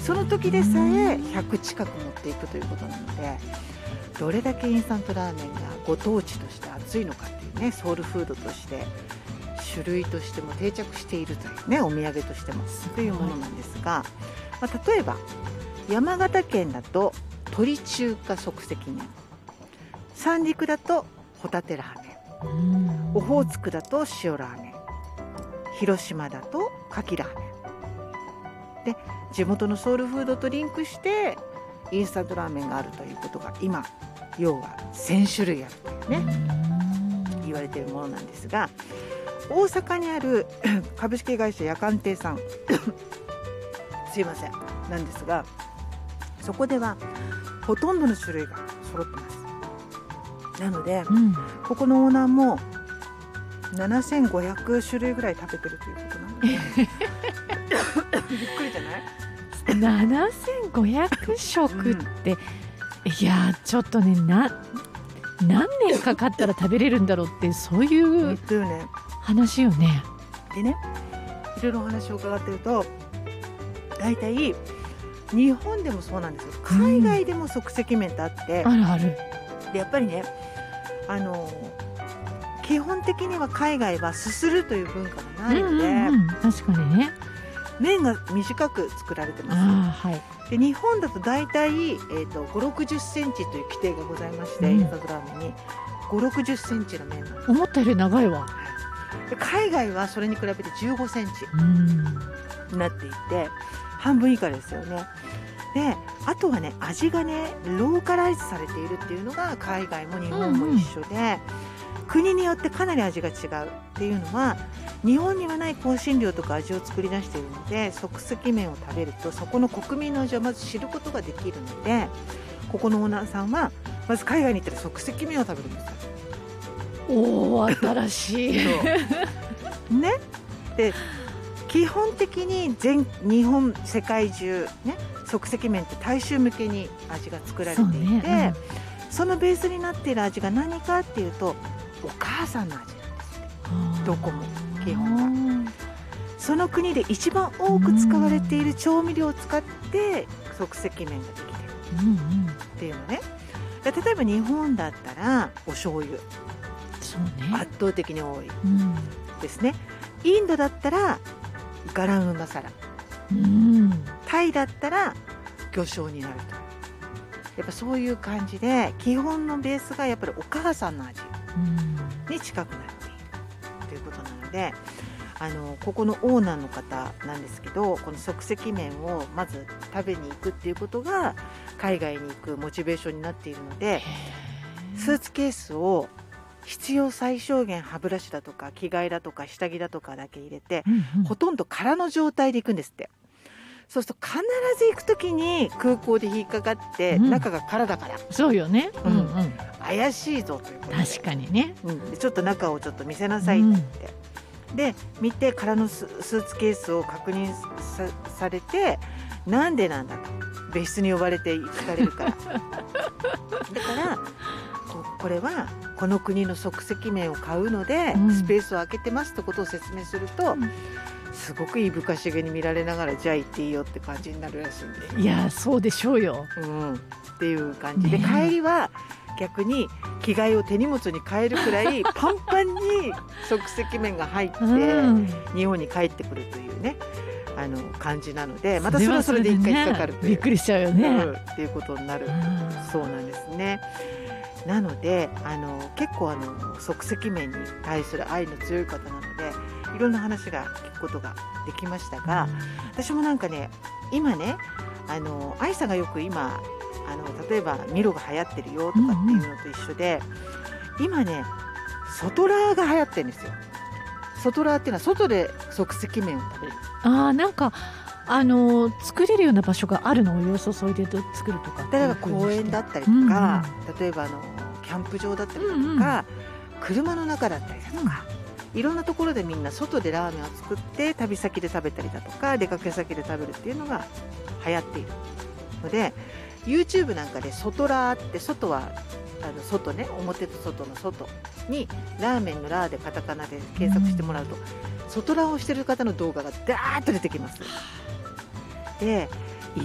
その時でさえ100近く持っていくということなので、どれだけインスタントラーメンがご当地として熱いのかっていうね、ソウルフードとして種類としても定着しているというね、お土産としてもというものなんですが、例えば山形県だと鶏中華即席麺、三陸だとホタテラーメン、オホーツクだと塩ラーメン、広島だと牡蠣ラーメンで、地元のソウルフードとリンクしてインスタントラーメンがあるということが今要は1000種類あるというね言われているものなんですが、大阪にある株式会社夜間亭さんすいませんなんですが、そこではほとんどの種類が揃ってます。なので、ここのオーナーも7500種類ぐらい食べてるということなのでびっくりじゃない？ 7500 食って、いやちょっとね、何年かかったら食べれるんだろうって、そういう話よね。 でね、いろいろお話を伺ってると、だいたい日本でもそうなんですよ、海外でも即席麺ってあって、 あるある。 でやっぱりね、基本的には海外はすするという文化がないので、 確かにね、 麺が短く作られてます。 はい、 で日本だとだいたい560センチという規定がございまして、インスタントラーメンに560センチの麺なんです。 思ったより長いわ。 で海外はそれに比べて15センチになっていて、半分以下ですよね。であとはね、味がねローカライズされているっていうのが海外も日本も一緒で、国によってかなり味が違うっていうのは、日本にはない香辛料とか味を作り出しているので、即席麺を食べるとそこの国民の味をまず知ることができるので、ここのオーナーさんはまず海外に行ったら即席麺を食べるんですよ。 おー、新しいね。で基本的に日本世界中ね、即席麺って大衆向けに味が作られていて、そのベースになっている味が何かっていうと、お母さんの味なんですって。どこも基本はその国で一番多く使われている調味料を使って即席麺ができてるっていうのね。例えば日本だったらお醤油、 そうね、 圧倒的に多いですね。インドだったらガラムマサラ、タイだったら魚醤になると。やっぱそういう感じで、基本のベースがやっぱりお母さんの味に近くなっているということなので、ここのオーナーの方なんですけど、この即席麺をまず食べに行くっていうことが海外に行くモチベーションになっているので、スーツケースを必要最小限、歯ブラシだとか着替えだとか下着だとかだけ入れて、ほとんど空の状態で行くんですって。そうすると必ず行くときに空港で引っかかって、中が空だから、 そうよね、 怪しいぞということで、 確かにね、 でちょっと中をちょっと見せなさいって言って、で見て空のスーツケースを確認 されて、なんでなんだと、別室に呼ばれて行かれるからだからこれはこの国の即席麺を買うので、スペースを空けてますってことを説明すると、すごくいぶかしげに見られながら、じゃあ行っていいよって感じになるらしいんで。 いやそうでしょうよ、 っていう感じで、帰りは逆に着替えを手荷物に変えるくらいパンパンに即席麺が入って、日本に帰ってくるというね感じなので、またそれはそれで一回引っかかるという、 びっくりしちゃうよね、 っていうことになるそうなんですね。なので結構即席麺に対する愛の強い方なので、いろんな話が聞くことができましたが、私もなんかね、今ね愛さんがよく今例えばミロが流行ってるよとかっていうのと一緒で、今ね外ラーが流行ってるんですよ。外ラーっていうのは外で即席麺を食べる。 なんか作れるような場所があるのを、お湯を注いで作るとか、 例えば公園だったりとか、例えばキャンプ場だったりだとか、車の中だったりだとか、いろんなところでみんな外でラーメンを作って旅先で食べたりだとか、出かけ先で食べるっていうのが流行っているので、 YouTube なんかで外ラーって、外は外ね、表と外の外にラーメンのラーでカタカナで検索してもらうと、外ラーをしてる方の動画がダーッと出てきます。で